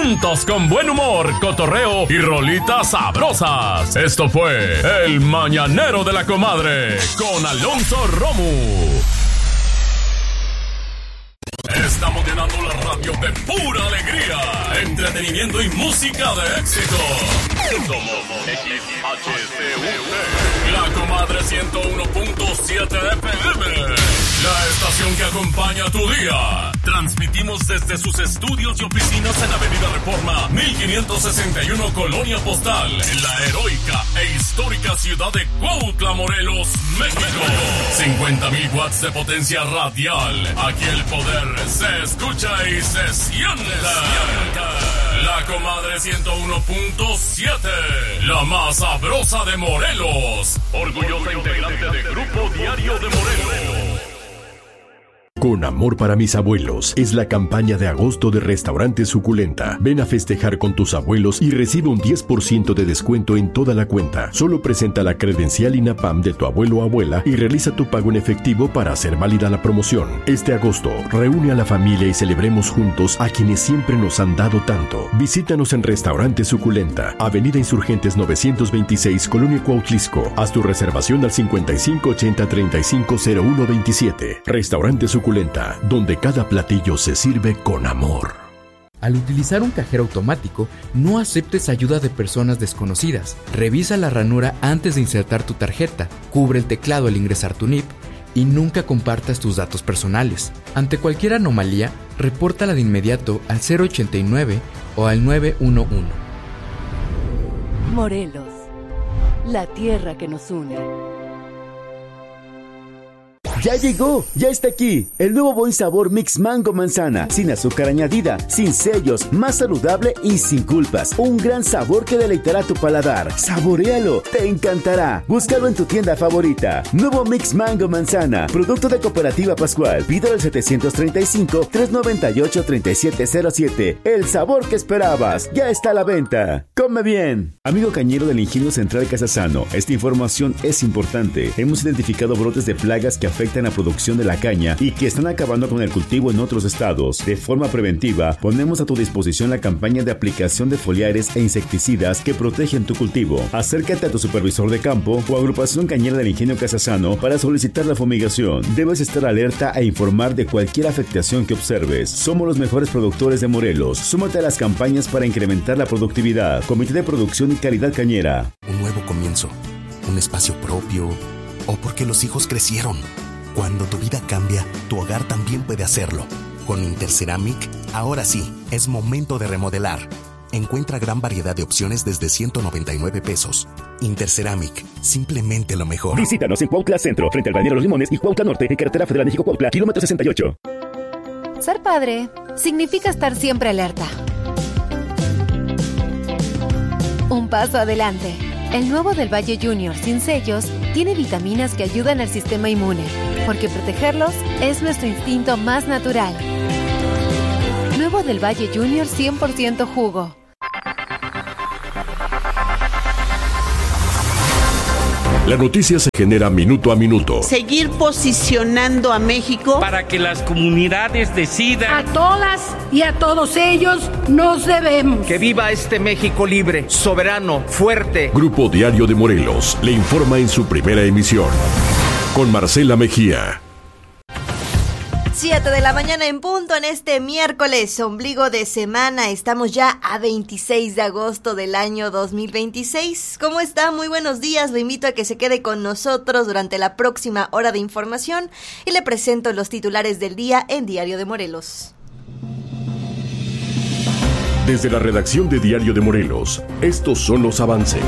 juntos con buen humor, cotorreo y rolitas sabrosas. Esto fue El Mañanero de la Comadre con Alonso Romo. Estamos llenando la radio de pura alegría, entretenimiento y música de éxito. Somos XHCUT, la Comadre 101.7 FM, la estación que acompaña tu día. Transmitimos desde sus estudios y oficinas en Avenida Reforma 1561, Colonia Postal, en la heroica e histórica ciudad de Cuautla, Morelos, México. 50,000 watts de potencia radial. Aquí el poder se escucha y se siente. La Comadre 101.7, la más sabrosa de Morelos. Orgullosa integrante de Grupo Diario de Morelos. Con amor para mis abuelos es la campaña de agosto de Restaurante Suculenta. Ven a festejar con tus abuelos y recibe un 10% de descuento en toda la cuenta. Solo presenta la credencial INAPAM de tu abuelo o abuela y realiza tu pago en efectivo para hacer válida la promoción. Este agosto, reúne a la familia y celebremos juntos a quienes siempre nos han dado tanto. Visítanos en Restaurante Suculenta, Avenida Insurgentes 926, Colonia Cuautlisco. Haz tu reservación al 5580-350127. Restaurante Suculenta, donde cada platillo se sirve con amor. Al utilizar un cajero automático, no aceptes ayuda de personas desconocidas. Revisa la ranura antes de insertar tu tarjeta, cubre el teclado al ingresar tu NIP y nunca compartas tus datos personales. Ante cualquier anomalía, repórtala de inmediato al 089 o al 911. Morelos, la tierra que nos une. ¡Ya llegó! ¡Ya está aquí! El nuevo buen sabor Mix Mango Manzana, sin azúcar añadida, sin sellos, más saludable y sin culpas. Un gran sabor que deleitará tu paladar. ¡Saboréalo! ¡Te encantará! Búscalo en tu tienda favorita. Nuevo Mix Mango Manzana, producto de Cooperativa Pascual. Pídelo al 735-398-3707. El sabor que esperabas ya está a la venta. ¡Come bien! Amigo cañero del Ingenio Central Casasano, esta información es importante. Hemos identificado brotes de plagas que afectan la producción de la caña y que están acabando con el cultivo en otros estados. De forma preventiva, ponemos a tu disposición la campaña de aplicación de foliares e insecticidas que protegen tu cultivo. Acércate a tu supervisor de campo o agrupación cañera del Ingenio Casasano para solicitar la fumigación. Debes estar alerta e informar de cualquier afectación que observes. Somos los mejores productores de Morelos. Súmate a las campañas para incrementar la productividad. Comité de Producción y Calidad Cañera. Un nuevo comienzo, un espacio propio, o porque los hijos crecieron. Cuando tu vida cambia, tu hogar también puede hacerlo. Con Interceramic, ahora sí, es momento de remodelar. Encuentra gran variedad de opciones desde 199 pesos. Interceramic, simplemente lo mejor. Visítanos en Cuautla Centro, frente al Balneario Los Limones y Cuautla Norte, en Carretera Federal México-Cuautla, kilómetro 68. Ser padre significa estar siempre alerta. Un paso adelante. El nuevo del Valle Junior sin sellos tiene vitaminas que ayudan al sistema inmune, porque protegerlos es nuestro instinto más natural. Nuevo del Valle Junior 100% jugo. La noticia se genera minuto a minuto. Seguir posicionando a México para que las comunidades decidan. A todas y a todos ellos nos debemos. Que viva este México libre, soberano, fuerte. Grupo Diario de Morelos le informa en su primera emisión. Con Marcela Mejía. 7 de la mañana en punto en este miércoles, ombligo de semana. Estamos ya a 26 de agosto del año 2026. ¿Cómo está? Muy buenos días. Lo invito a que se quede con nosotros durante la próxima hora de información y le presento los titulares del día en Diario de Morelos. Desde la redacción de Diario de Morelos, estos son los avances.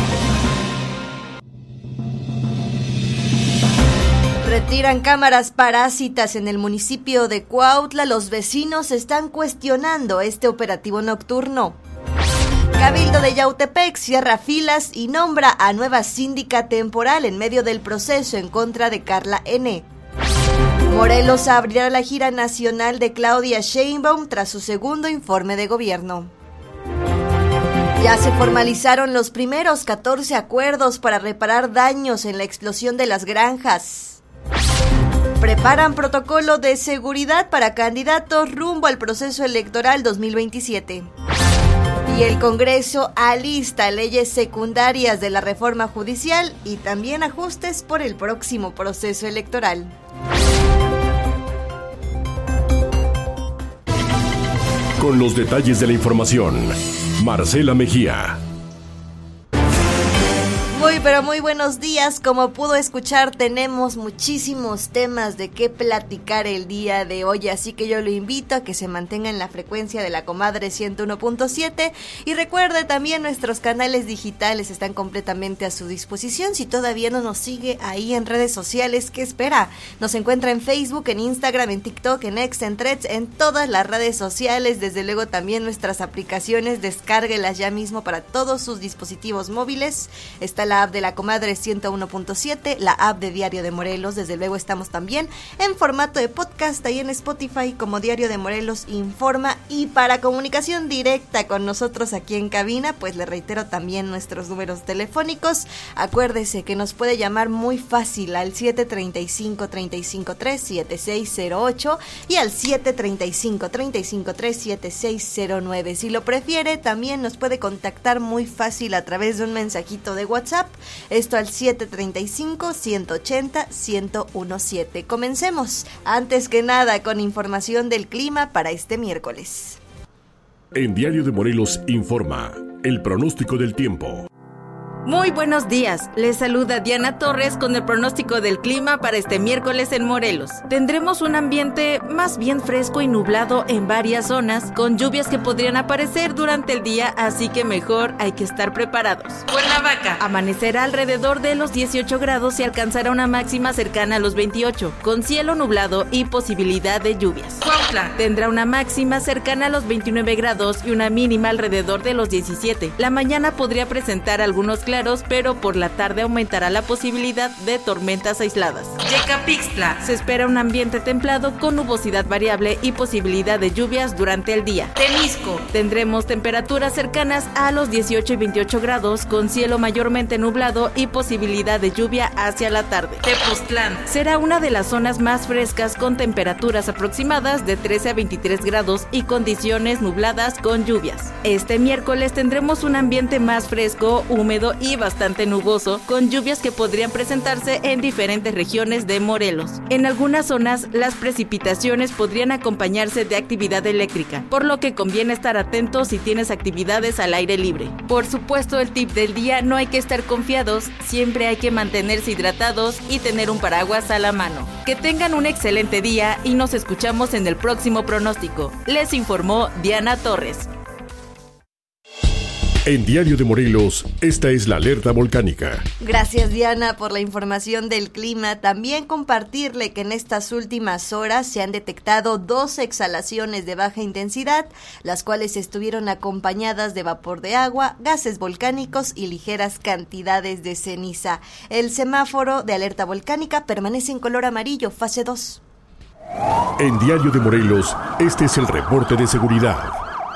Retiran cámaras parásitas en el municipio de Cuautla. Los vecinos están cuestionando este operativo nocturno. Cabildo de Yautepec cierra filas y nombra a nueva síndica temporal en medio del proceso en contra de Carla N. Morelos abrirá la gira nacional de Claudia Sheinbaum tras su segundo informe de gobierno. Ya se formalizaron los primeros 14 acuerdos para reparar daños en la explosión de las granjas. Preparan protocolo de seguridad para candidatos rumbo al proceso electoral 2027. Y el Congreso alista leyes secundarias de la reforma judicial y también ajustes por el próximo proceso electoral. Con los detalles de la información, Marcela Mejía. Muy buenos días. Como pudo escuchar, tenemos muchísimos temas de qué platicar el día de hoy, así que yo lo invito a que se mantenga en la frecuencia de la Comadre 101.7 y recuerde también nuestros canales digitales están completamente a su disposición. Si todavía no nos sigue ahí en redes sociales, ¿qué espera? Nos encuentra en Facebook, en Instagram, en TikTok, en X, en Threads, en todas las redes sociales, desde luego también nuestras aplicaciones, descárguelas ya mismo para todos sus dispositivos móviles. Está la app de la Comadre 101.7, la app de Diario de Morelos, desde luego estamos también en formato de podcast ahí en Spotify como Diario de Morelos Informa, y para comunicación directa con nosotros aquí en cabina, pues le reitero también nuestros números telefónicos. Acuérdese que nos puede llamar muy fácil al 735-353-7608 y al 735-353-7609. Si lo prefiere, también nos puede contactar muy fácil a través de un mensajito de WhatsApp. Esto al 735-180-1017. Comencemos, antes que nada, con información del clima para este miércoles. En Diario de Morelos Informa, el pronóstico del tiempo. Muy buenos días, les saluda Diana Torres con el pronóstico del clima para este miércoles en Morelos. Tendremos un ambiente más bien fresco y nublado en varias zonas, con lluvias que podrían aparecer durante el día, así que mejor hay que estar preparados. Cuernavaca amanecerá alrededor de los 18 grados y alcanzará una máxima cercana a los 28, con cielo nublado y posibilidad de lluvias. Cuautla tendrá una máxima cercana a los 29 grados y una mínima alrededor de los 17. La mañana podría presentar algunos claros, pero por la tarde aumentará la posibilidad de tormentas aisladas. Yecapixtla se espera un ambiente templado con nubosidad variable y posibilidad de lluvias durante el día. Temisco tendremos temperaturas cercanas a los 18 y 28 grados con cielo mayormente nublado y posibilidad de lluvia hacia la tarde. Tepoztlán será una de las zonas más frescas con temperaturas aproximadas de 13 a 23 grados y condiciones nubladas con lluvias. Este miércoles tendremos un ambiente más fresco, húmedo y bastante nuboso, con lluvias que podrían presentarse en diferentes regiones de Morelos. En algunas zonas, las precipitaciones podrían acompañarse de actividad eléctrica, por lo que conviene estar atentos si tienes actividades al aire libre. Por supuesto, el tip del día: no hay que estar confiados, siempre hay que mantenerse hidratados y tener un paraguas a la mano. Que tengan un excelente día y nos escuchamos en el próximo pronóstico. Les informó Diana Torres. En Diario de Morelos, esta es la alerta volcánica. Gracias, Diana, por la información del clima. También compartirle que en estas últimas horas se han detectado 2 exhalaciones de baja intensidad, las cuales estuvieron acompañadas de vapor de agua, gases volcánicos y ligeras cantidades de ceniza. El semáforo de alerta volcánica permanece en color amarillo, fase 2. En Diario de Morelos, este es el reporte de seguridad.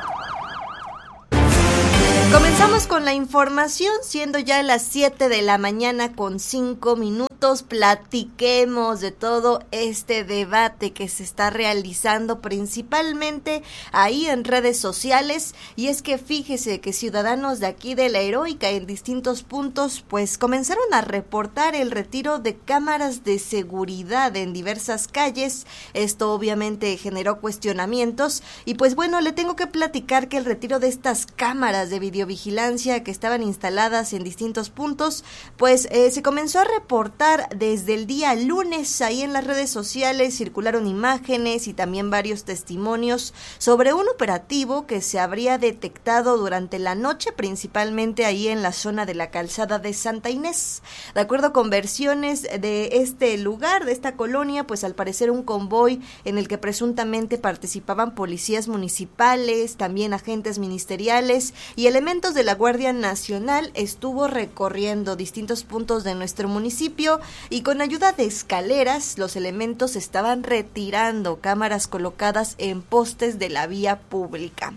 Comenzamos con la información, siendo ya las 7 de la mañana con 5 minutos. Platiquemos de todo este debate que se está realizando principalmente ahí en redes sociales, y es que fíjese que ciudadanos de aquí de La Heroica en distintos puntos pues comenzaron a reportar el retiro de cámaras de seguridad en diversas calles. Esto obviamente generó cuestionamientos y pues bueno, le tengo que platicar que el retiro de estas cámaras de videovigilancia que estaban instaladas en distintos puntos pues se comenzó a reportar desde el día lunes. Ahí en las redes sociales circularon imágenes y también varios testimonios sobre un operativo que se habría detectado durante la noche, principalmente ahí en la zona de la calzada de Santa Inés. De acuerdo con versiones de este lugar, de esta colonia, pues al parecer un convoy en el que presuntamente participaban policías municipales, también agentes ministeriales y elementos de la Guardia Nacional estuvo recorriendo distintos puntos de nuestro municipio, y con ayuda de escaleras los elementos estaban retirando cámaras colocadas en postes de la vía pública.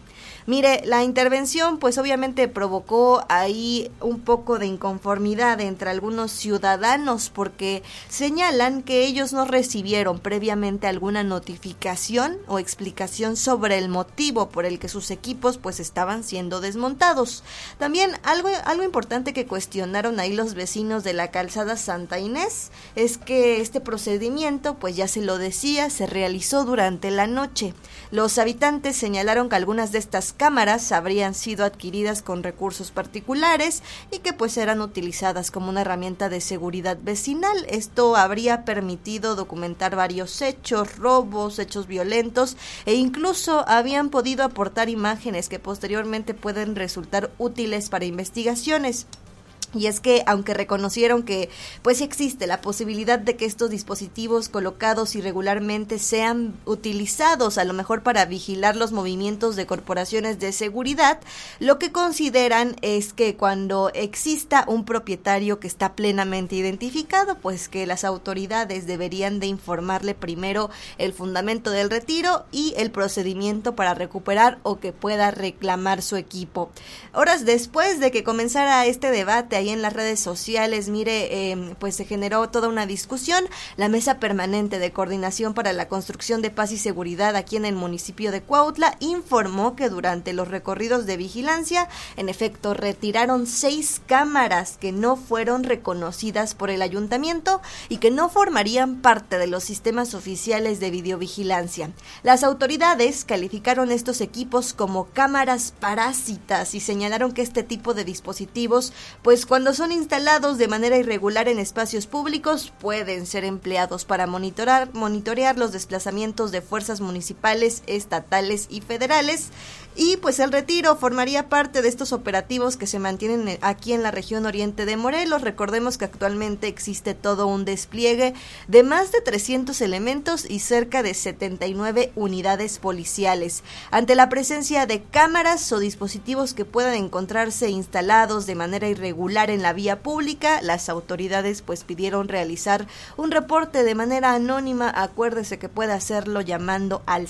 Mire, la intervención pues obviamente provocó ahí un poco de inconformidad entre algunos ciudadanos porque señalan que ellos no recibieron previamente alguna notificación o explicación sobre el motivo por el que sus equipos pues estaban siendo desmontados. También algo importante que cuestionaron ahí los vecinos de la calzada Santa Inés es que este procedimiento, pues ya se lo decía, se realizó durante la noche. Los habitantes señalaron que algunas de estas cámaras habrían sido adquiridas con recursos particulares y que pues eran utilizadas como una herramienta de seguridad vecinal. Esto habría permitido documentar varios hechos, robos, hechos violentos e incluso habían podido aportar imágenes que posteriormente pueden resultar útiles para investigaciones. Y es que, aunque reconocieron que pues existe la posibilidad de que estos dispositivos colocados irregularmente sean utilizados a lo mejor para vigilar los movimientos de corporaciones de seguridad, lo que consideran es que cuando exista un propietario que está plenamente identificado, pues que las autoridades deberían de informarle primero el fundamento del retiro y el procedimiento para recuperar o que pueda reclamar su equipo. Horas después de que comenzara este debate ahí en las redes sociales, pues se generó toda una discusión. La Mesa Permanente de Coordinación para la Construcción de Paz y Seguridad aquí en el municipio de Cuautla informó que durante los recorridos de vigilancia, en efecto, retiraron 6 cámaras que no fueron reconocidas por el ayuntamiento y que no formarían parte de los sistemas oficiales de videovigilancia. Las autoridades calificaron estos equipos como cámaras parásitas y señalaron que este tipo de dispositivos, pues cuando son instalados de manera irregular en espacios públicos, pueden ser empleados para monitorear los desplazamientos de fuerzas municipales, estatales y federales. Y pues el retiro formaría parte de estos operativos que se mantienen aquí en la región oriente de Morelos. Recordemos que actualmente existe todo un despliegue de más de 300 elementos y cerca de 79 unidades policiales. Ante la presencia de cámaras o dispositivos que puedan encontrarse instalados de manera irregular en la vía pública, las autoridades pues pidieron realizar un reporte de manera anónima. Acuérdese que puede hacerlo llamando al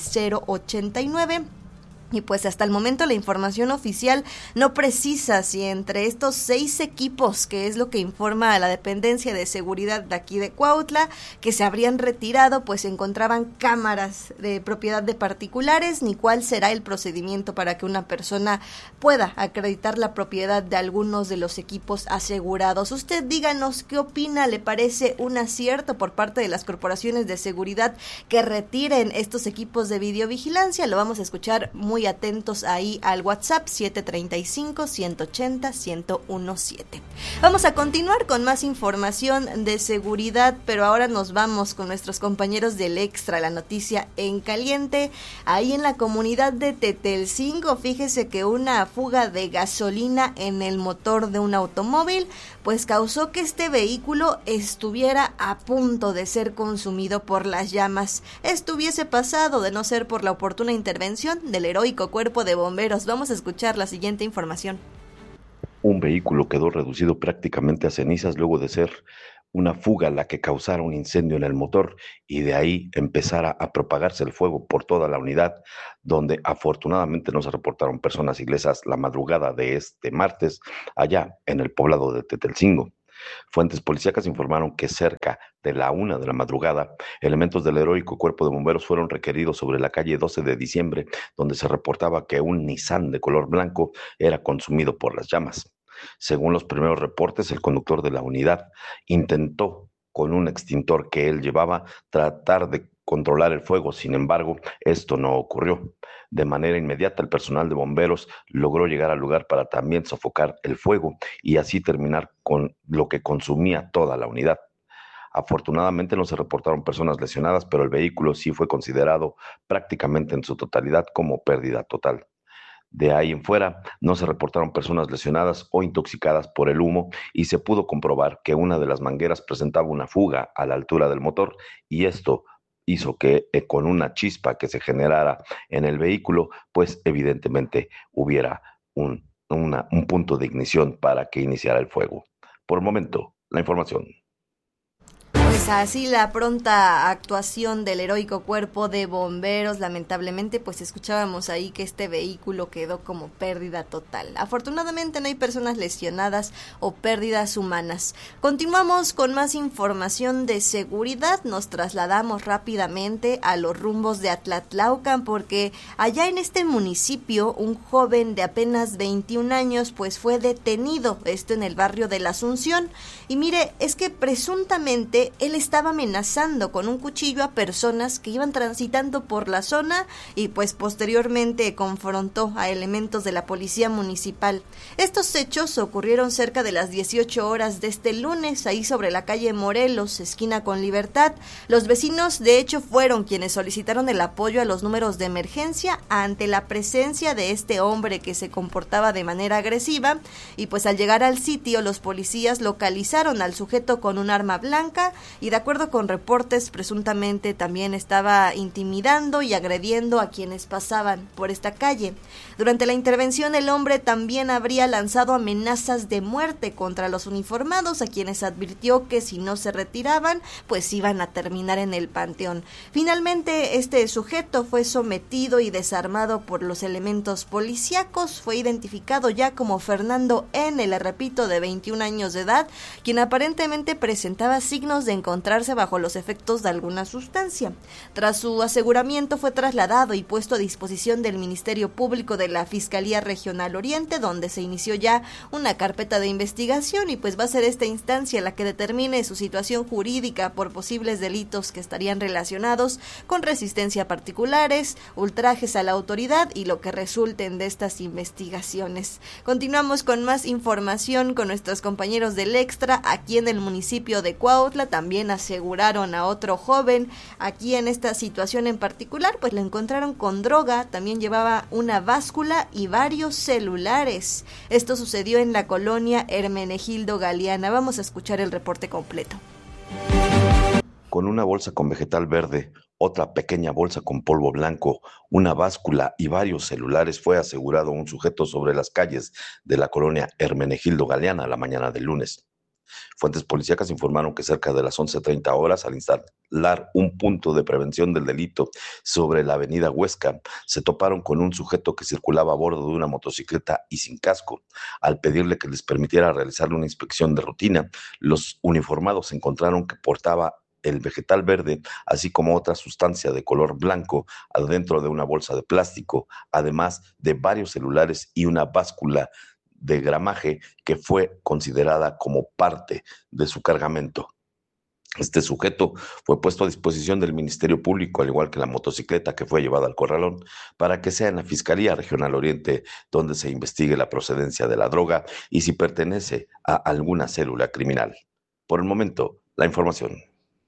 089. Y pues hasta el momento la información oficial no precisa si entre estos 6 equipos, que es lo que informa a la dependencia de seguridad de aquí de Cuautla, que se habrían retirado, pues se encontraban cámaras de propiedad de particulares, ni cuál será el procedimiento para que una persona pueda acreditar la propiedad de algunos de los equipos asegurados. Usted díganos qué opina, ¿le parece un acierto por parte de las corporaciones de seguridad que retiren estos equipos de videovigilancia? Lo vamos a escuchar muy atentos ahí al WhatsApp 735-180-1017. Vamos a continuar con más información de seguridad, pero ahora nos vamos con nuestros compañeros del Extra, la noticia en caliente. Ahí en la comunidad de Tetelcingo, fíjese que una fuga de gasolina en el motor de un automóvil pues causó que este vehículo estuviera a punto de ser consumido por las llamas. Esto hubiese pasado de no ser por la oportuna intervención del heroico Cuerpo de Bomberos. Vamos a escuchar la siguiente información. Un vehículo quedó reducido prácticamente a cenizas luego de ser una fuga la que causara un incendio en el motor y de ahí empezara a propagarse el fuego por toda la unidad, donde afortunadamente no se reportaron personas ilesas la madrugada de este martes allá en el poblado de Tetelcingo. Fuentes policíacas informaron que cerca de la 1 de la madrugada, elementos del heroico Cuerpo de Bomberos fueron requeridos sobre la calle 12 de diciembre, donde se reportaba que un Nissan de color blanco era consumido por las llamas. Según los primeros reportes, el conductor de la unidad intentó, con un extintor que él llevaba, tratar de controlar el fuego. Sin embargo, esto no ocurrió. De manera inmediata, el personal de bomberos logró llegar al lugar para también sofocar el fuego y así terminar con lo que consumía toda la unidad. Afortunadamente no se reportaron personas lesionadas, pero el vehículo sí fue considerado prácticamente en su totalidad como pérdida total. De ahí en fuera, no se reportaron personas lesionadas o intoxicadas por el humo y se pudo comprobar que una de las mangueras presentaba una fuga a la altura del motor y esto hizo que con una chispa que se generara en el vehículo, pues evidentemente hubiera un punto de ignición para que iniciara el fuego. Por el momento, la información. Pues así la pronta actuación del heroico cuerpo de bomberos. Lamentablemente pues escuchábamos ahí que este vehículo quedó como pérdida total. Afortunadamente no hay personas lesionadas o pérdidas humanas. Continuamos con más información de seguridad. Nos trasladamos rápidamente a los rumbos de Atlatlaucan porque allá en este municipio un joven de apenas 21 años pues fue detenido, esto en el barrio de la Asunción. Y mire, es que presuntamente él estaba amenazando con un cuchillo a personas que iban transitando por la zona y pues posteriormente confrontó a elementos de la policía municipal. Estos hechos ocurrieron cerca de las 18 horas de este lunes, ahí sobre la calle Morelos, esquina con Libertad. Los vecinos de hecho fueron quienes solicitaron el apoyo a los números de emergencia ante la presencia de este hombre que se comportaba de manera agresiva y pues al llegar al sitio los policías localizaron al sujeto con un arma blanca y de acuerdo con reportes presuntamente también estaba intimidando y agrediendo a quienes pasaban por esta calle. Durante la intervención el hombre también habría lanzado amenazas de muerte contra los uniformados a quienes advirtió que si no se retiraban pues iban a terminar en el panteón. Finalmente este sujeto fue sometido y desarmado por los elementos policíacos. Fue identificado ya como Fernando N., le repito, de 21 años de edad, quien aparentemente presentaba signos de encontrarse bajo los efectos de alguna sustancia. Tras su aseguramiento fue trasladado y puesto a disposición del Ministerio Público de la Fiscalía Regional Oriente, donde se inició ya una carpeta de investigación y pues va a ser esta instancia la que determine su situación jurídica por posibles delitos que estarían relacionados con resistencia a particulares, ultrajes a la autoridad y lo que resulten de estas investigaciones. Continuamos con más información con nuestros compañeros del Extra. Aquí en el municipio de Cuautla también aseguraron a otro joven. Aquí en esta situación en particular pues lo encontraron con droga, también llevaba una báscula y varios celulares. Esto sucedió en la colonia Hermenegildo Galeana. Vamos a escuchar el reporte completo. Con una bolsa con vegetal verde, otra pequeña bolsa con polvo blanco, una báscula y varios celulares fue asegurado un sujeto sobre las calles de la colonia Hermenegildo Galeana la mañana del lunes. Fuentes policíacas informaron que cerca de las 11:30 horas, al instalar un punto de prevención del delito sobre la avenida Huesca, se toparon con un sujeto que circulaba a bordo de una motocicleta y sin casco. Al pedirle que les permitiera realizarle una inspección de rutina, los uniformados encontraron que portaba el vegetal verde, así como otra sustancia de color blanco adentro de una bolsa de plástico, además de varios celulares y una báscula de gramaje que fue considerada como parte de su cargamento. Este sujeto fue puesto a disposición del Ministerio Público, al igual que la motocicleta que fue llevada al corralón, para que sea en la Fiscalía Regional Oriente donde se investigue la procedencia de la droga y si pertenece a alguna célula criminal. Por el momento, la información.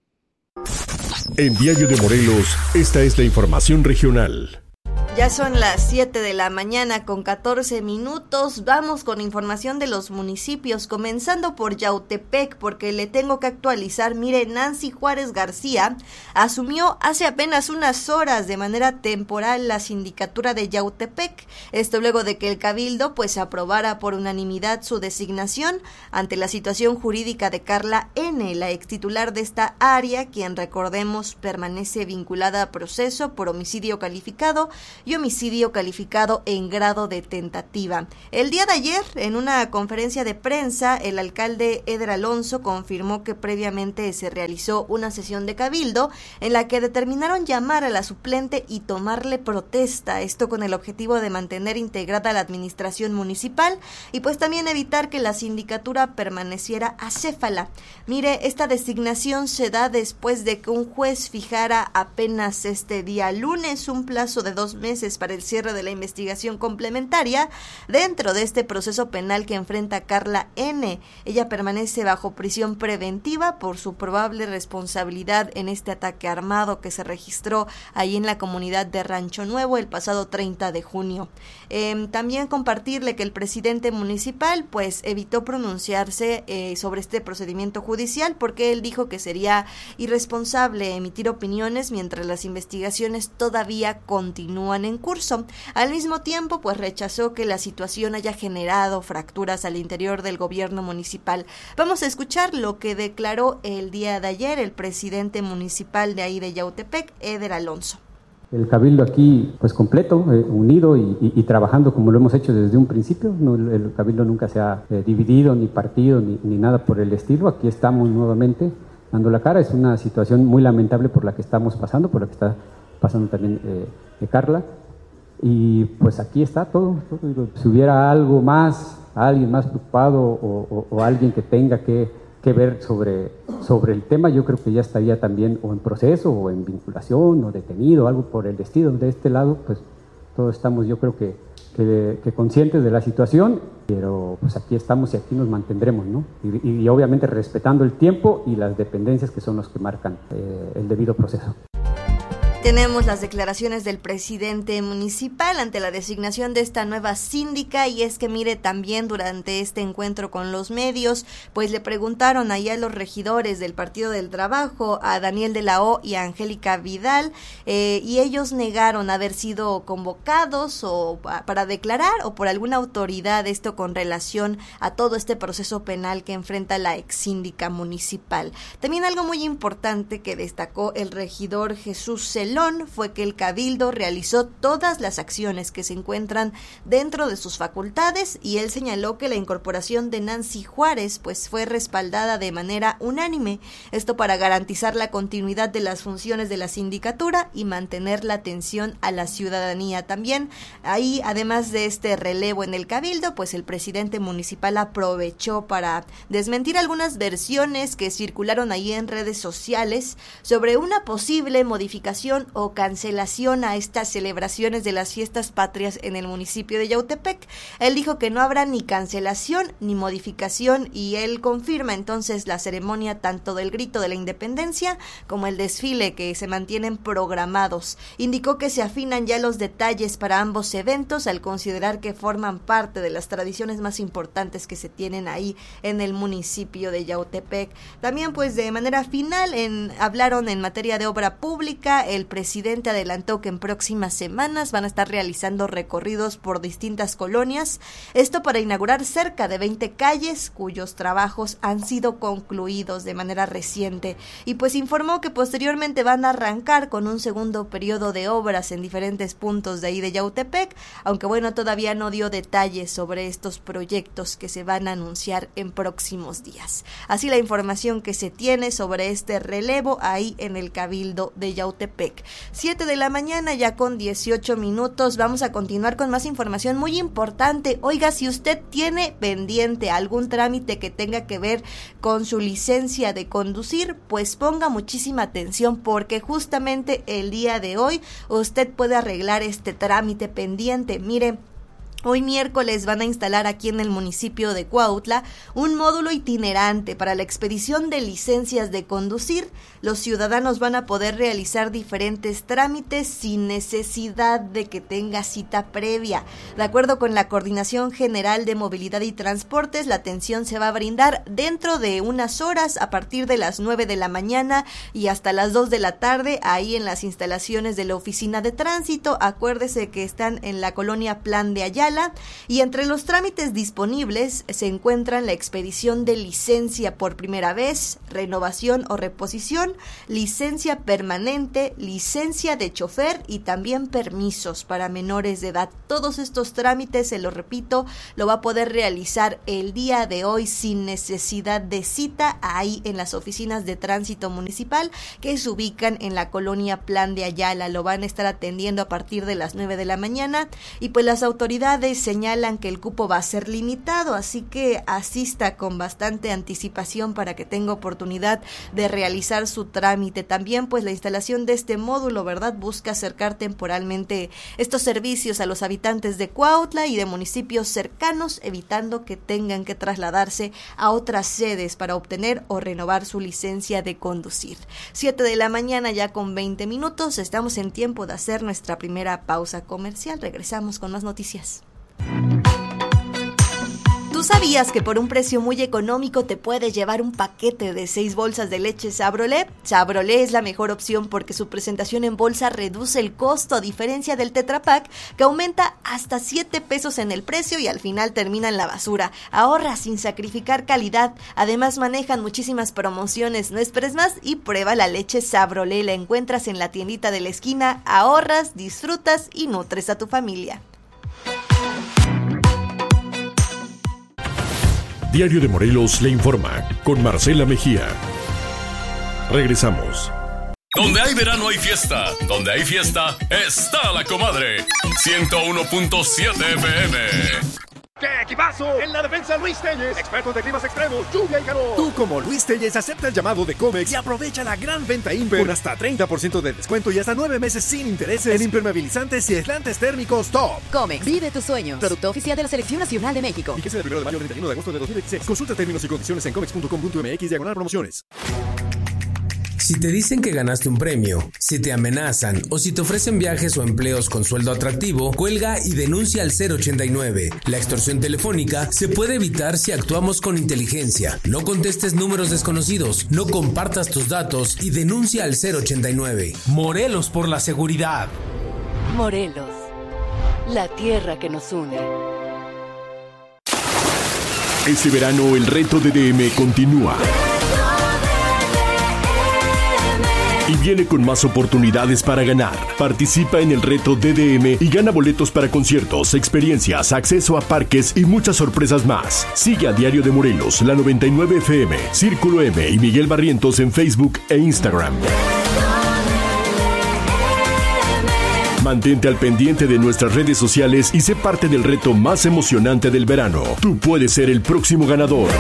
En Diario de Morelos, esta es la información regional. Ya son las 7 de la mañana con 14 minutos. Vamos con información de los municipios, comenzando por Yautepec, porque le tengo que actualizar. Mire, Nancy Juárez García asumió hace apenas unas horas de manera temporal la sindicatura de Yautepec. Esto luego de que el Cabildo pues aprobara por unanimidad su designación ante la situación jurídica de Carla N., la extitular de esta área, quien recordemos permanece vinculada a proceso por homicidio calificado y homicidio calificado en grado de tentativa. El día de ayer, en una conferencia de prensa, el alcalde Eder Alonso confirmó que previamente se realizó una sesión de cabildo en la que determinaron llamar a la suplente y tomarle protesta, esto con el objetivo de mantener integrada la administración municipal y pues también evitar que la sindicatura permaneciera acéfala. Mire, esta designación se da después de que un juez fijara apenas este día lunes un plazo de 2 meses para el cierre de la investigación complementaria dentro de este proceso penal que enfrenta Carla N. Ella permanece bajo prisión preventiva por su probable responsabilidad en este ataque armado que se registró ahí en la comunidad de Rancho Nuevo el pasado 30 de junio. También compartirle que el presidente municipal pues evitó pronunciarse sobre este procedimiento judicial porque él dijo que sería irresponsable emitir opiniones mientras las investigaciones todavía continúan continúan en curso. Al mismo tiempo, pues rechazó que la situación haya generado fracturas al interior del gobierno municipal. Vamos a escuchar lo que declaró el día de ayer el presidente municipal de ahí de Yautepec, Eder Alonso. El Cabildo aquí, pues completo, unido y trabajando como lo hemos hecho desde un principio. No, el Cabildo nunca se ha dividido, ni partido, ni nada por el estilo. Aquí estamos nuevamente dando la cara. Es una situación muy lamentable por la que estamos pasando, por la que está pasando también Carla. Y pues aquí está todo. Si hubiera algo más, alguien más preocupado o alguien que tenga que ver sobre el tema, yo creo que ya estaría también o en proceso o en vinculación o detenido, algo por el estilo. De este lado, pues todos estamos, yo creo que conscientes de la situación, pero pues aquí estamos y aquí nos mantendremos, ¿no? Y obviamente respetando el tiempo y las dependencias que son los que marcan el debido proceso. Tenemos las declaraciones del presidente municipal ante la designación de esta nueva síndica, y es que mire, también durante este encuentro con los medios, pues le preguntaron ahí a los regidores del Partido del Trabajo, a Daniel de la O y a Angélica Vidal, y ellos negaron haber sido convocados o para declarar o por alguna autoridad, esto con relación a todo este proceso penal que enfrenta la ex síndica municipal. También algo muy importante que destacó el regidor Jesús Celón fue que el Cabildo realizó todas las acciones que se encuentran dentro de sus facultades, y él señaló que la incorporación de Nancy Juárez pues fue respaldada de manera unánime, esto para garantizar la continuidad de las funciones de la sindicatura y mantener la atención a la ciudadanía. También ahí, además de este relevo en el Cabildo, pues el presidente municipal aprovechó para desmentir algunas versiones que circularon ahí en redes sociales sobre una posible modificación o cancelación a estas celebraciones de las fiestas patrias en el municipio de Yautepec. Él dijo que no habrá ni cancelación ni modificación, y él confirma entonces la ceremonia tanto del grito de la independencia como el desfile que se mantienen programados. Indicó que se afinan ya los detalles para ambos eventos al considerar que forman parte de las tradiciones más importantes que se tienen ahí en el municipio de Yautepec. También pues de manera final hablaron en materia de obra pública. El presidente adelantó que en próximas semanas van a estar realizando recorridos por distintas colonias, esto para inaugurar cerca de 20 calles cuyos trabajos han sido concluidos de manera reciente, y pues informó que posteriormente van a arrancar con un segundo periodo de obras en diferentes puntos de ahí de Yautepec, aunque bueno, todavía no dio detalles sobre estos proyectos que se van a anunciar en próximos días. Así la información que se tiene sobre este relevo ahí en el Cabildo de Yautepec. 7 de la mañana ya con 18 minutos. Vamos a continuar con más información muy importante. Oiga, si usted tiene pendiente algún trámite que tenga que ver con su licencia de conducir, pues ponga muchísima atención, porque justamente el día de hoy usted puede arreglar este trámite pendiente. Mire, hoy miércoles van a instalar aquí en el municipio de Cuautla un módulo itinerante para la expedición de licencias de conducir. Los ciudadanos van a poder realizar diferentes trámites sin necesidad de que tenga cita previa. De acuerdo con la Coordinación General de Movilidad y Transportes, la atención se va a brindar dentro de unas horas a partir de las 9 de la mañana y hasta las 2 de la tarde, ahí en las instalaciones de la Oficina de Tránsito. Acuérdese que están en la colonia Plan de Ayala, y entre los trámites disponibles se encuentran la expedición de licencia por primera vez, renovación o reposición, licencia permanente, licencia de chofer y también permisos para menores de edad. Todos estos trámites, se lo repito, lo va a poder realizar el día de hoy sin necesidad de cita ahí en las oficinas de tránsito municipal que se ubican en la colonia Plan de Ayala. Lo van a estar atendiendo a partir de las 9 de la mañana, y pues las autoridades señalan que el cupo va a ser limitado, así que asista con bastante anticipación para que tenga oportunidad de realizar su trámite. También pues la instalación de este módulo, ¿verdad?, busca acercar temporalmente estos servicios a los habitantes de Cuautla y de municipios cercanos, evitando que tengan que trasladarse a otras sedes para obtener o renovar su licencia de conducir. 7 de la mañana ya con 20 minutos, estamos en tiempo de hacer nuestra primera pausa comercial. Regresamos con más noticias. ¿Tú sabías que por un precio muy económico te puedes llevar un paquete de 6 bolsas de leche Sabrolé? Sabrolé es la mejor opción porque su presentación en bolsa reduce el costo, a diferencia del Tetra Pak, que aumenta hasta 7 pesos en el precio y al final termina en la basura. Ahorra sin sacrificar calidad. Además manejan muchísimas promociones. No esperes más y prueba la leche Sabrolé. La encuentras en la tiendita de la esquina. Ahorras, disfrutas y nutres a tu familia. Diario de Morelos le informa con Marcela Mejía. Regresamos. Donde hay verano hay fiesta. Donde hay fiesta está la comadre. 101.7 FM. ¡Qué equipazo! En la defensa, Luis Telles, expertos de climas extremos, lluvia y calor. Tú, como Luis Telles, acepta el llamado de Comex y aprovecha la gran venta Imper con hasta 30% de descuento y hasta 9 meses sin intereses en impermeabilizantes y aislantes térmicos top. Comex, vive tus sueños. Producto oficial de la Selección Nacional de México. Fíjese del 1 de mayo al 31 de agosto de 2016. Consulta términos y condiciones en comex.com.mx/promociones. Si te dicen que ganaste un premio, si te amenazan o si te ofrecen viajes o empleos con sueldo atractivo, cuelga y denuncia al 089. La extorsión telefónica se puede evitar si actuamos con inteligencia. No contestes números desconocidos, no compartas tus datos y denuncia al 089. Morelos por la seguridad. Morelos, la tierra que nos une. Este verano el reto de DM continúa. Y viene con más oportunidades para ganar. Participa en el reto DDM y gana boletos para conciertos, experiencias, acceso a parques y muchas sorpresas más. Sigue a Diario de Morelos, la 99 FM, Círculo M y Miguel Barrientos en Facebook e Instagram. Mantente al pendiente de nuestras redes sociales y sé parte del reto más emocionante del verano. Tú puedes ser el próximo ganador.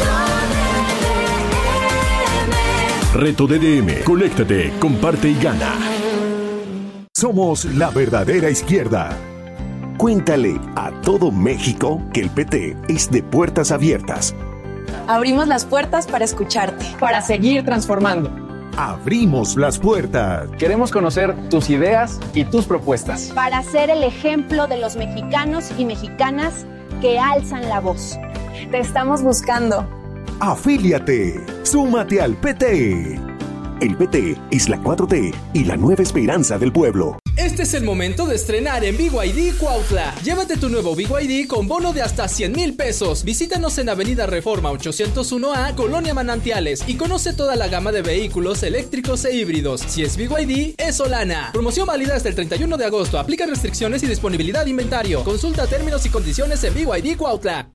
Reto DDM. Conéctate, comparte y gana. Somos la verdadera izquierda. Cuéntale a todo México que el PT es de puertas abiertas. Abrimos las puertas para escucharte, para seguir transformando. Abrimos las puertas. Queremos conocer tus ideas y tus propuestas. Para ser el ejemplo de los mexicanos y mexicanas que alzan la voz. Te estamos buscando. Afíliate, súmate al PT. El PT es la 4T y la nueva esperanza del pueblo. Este es el momento de estrenar en BYD Cuautla. Llévate tu nuevo BYD con bono de hasta 100,000 pesos. Visítanos en Avenida Reforma 801A, Colonia Manantiales, y conoce toda la gama de vehículos eléctricos e híbridos. Si es BYD, es Solana. Promoción válida hasta el 31 de agosto. Aplica restricciones y disponibilidad de inventario. Consulta términos y condiciones en BYD Cuautla.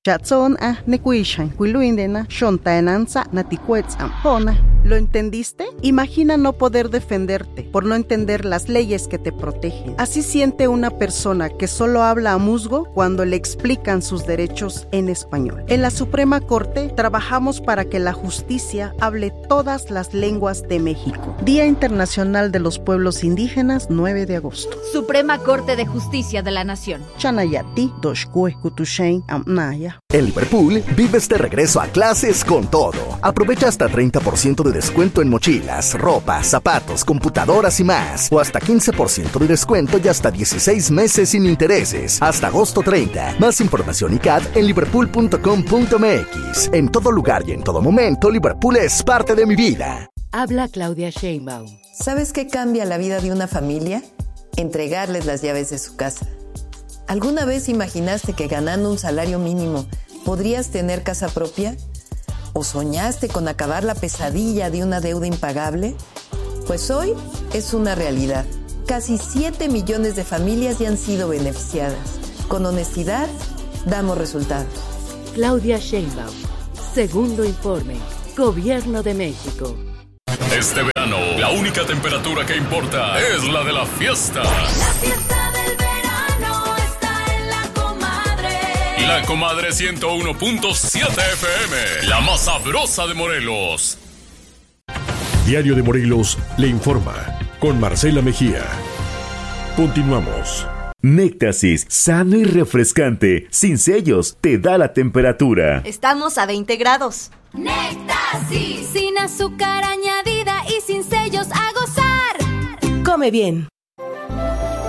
¿Lo entendiste? Imagina no poder defenderte por no entender las leyes que te protegen. Así siente una persona que solo habla a musgo cuando le explican sus derechos en español. En la Suprema Corte trabajamos para que la justicia hable todas las lenguas de México. Día Internacional de los Pueblos Indígenas, 9 de agosto. Suprema Corte de Justicia de la Nación. Chanayati, Doshkue, Kutushain, Amnaya. En Liverpool, vives de regreso a clases con todo. Aprovecha hasta 30% de descuento en mochilas, ropa, zapatos, computadoras y más. O hasta 15% de descuento y hasta 16 meses sin intereses. Hasta agosto 30. Más información y CAD en liverpool.com.mx. En todo lugar y en todo momento, Liverpool es parte de mi vida. Habla Claudia Sheinbaum. ¿Sabes qué cambia la vida de una familia? Entregarles las llaves de su casa. ¿Alguna vez imaginaste que ganando un salario mínimo podrías tener casa propia? ¿O soñaste con acabar la pesadilla de una deuda impagable? Pues hoy es una realidad. Casi 7 millones de familias ya han sido beneficiadas. Con honestidad, damos resultados. Claudia Sheinbaum. Segundo informe. Gobierno de México. Este verano, la única temperatura que importa es la de la fiesta. La fiesta del verano está en La Comadre. La Comadre 101.7 FM, la más sabrosa de Morelos. Diario de Morelos le informa con Marcela Mejía. Continuamos. Néctasis, sano y refrescante, sin sellos, te da la temperatura. Estamos a 20 grados. Néctasis, sin azúcar añadida y sin sellos, a gozar. Come bien.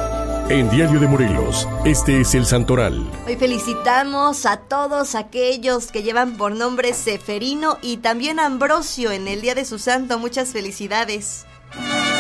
En Diario de Morelos, este es el Santoral. Hoy felicitamos a todos aquellos que llevan por nombre Seferino y también Ambrosio en el día de su santo. Muchas felicidades.